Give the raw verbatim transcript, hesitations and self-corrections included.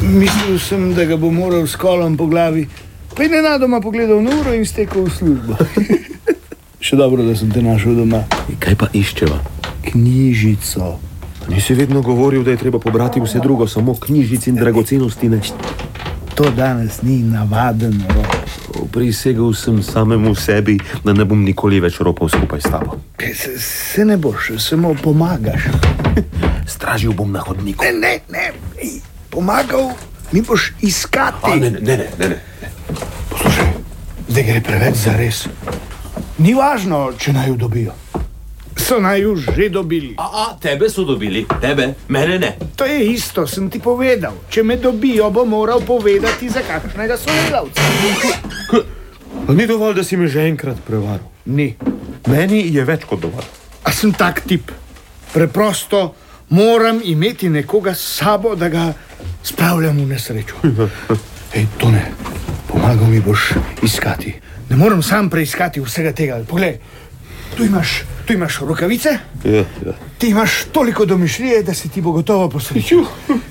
Mislil sem, da ga bo moral s kolom po glavi, pa je nenadoma pogledal na uro in stekel v službo. Še dobro, da sem te našel doma. Kaj pa iščeva? Knjižico. Nisi vedno govoril, da je treba pobrati vse drugo, samo knjižic in dragocenosti ne. To danes ni navaden rop. Prisegel sem samemu sebi, da ne bom nikoli več ropal skupaj s tabo. Se, se ne boš, samo pomagaš. Stražil bom na hodniku. Ne, ne, ne, ej, pomagal mi boš iskati. A, ne, ne, ne, ne, ne. Poslušaj, zdaj gre preveč za res. Ni važno, če naj jo dobijo. So naj jo že dobili. A, a, tebe so dobili, tebe, mene ne. To je isto, sem ti povedal. Če me dobijo, bo moral povedati, za kakšnega sodelavca. Ni dovolj, da si me že enkrat prevaral. Ni. Meni je več kot dovolj. A sem tak tip. Preprosto moram imeti nekoga s sabo, da ga spravljam v nesrečo. Ej, Tone, pomagal mi boš iskati. Ne moram sam preiskati vsega tega. Poglej, tu imaš, tu imaš rokavice. Ja, ja. Ti imaš toliko domišljije, da se ti bo gotovo posrečil.